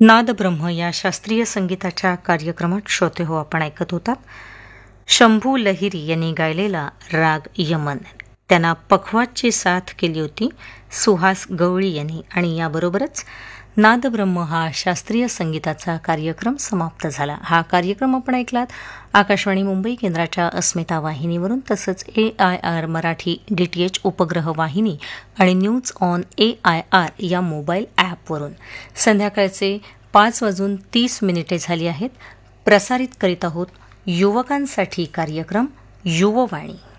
नादब्रह्म या शास्त्रीय संगीताच्या कार्यक्रमात श्रोते हो आपण ऐकत होतात शंभू लहिरी यांनी गायलेला राग यमन. त्यांना पखवाजची साथ केली होती सुहास गवळी यांनी. आणि याबरोबरच नादब्रह्म हा शास्त्रीय संगीताचा कार्यक्रम समाप्त झाला. हा कार्यक्रम आपण ऐकलात आकाशवाणी मुंबई केंद्राच्या अस्मिता वाहिनीवरून, तसंच AIR मराठी DTH उपग्रह वाहिनी आणि न्यूज ऑन AIR या मोबाईल ॲपवरून. संध्याकाळचे 5:30 झाली आहेत. प्रसारित करीत आहोत युवकांसाठी कार्यक्रम युववाणी.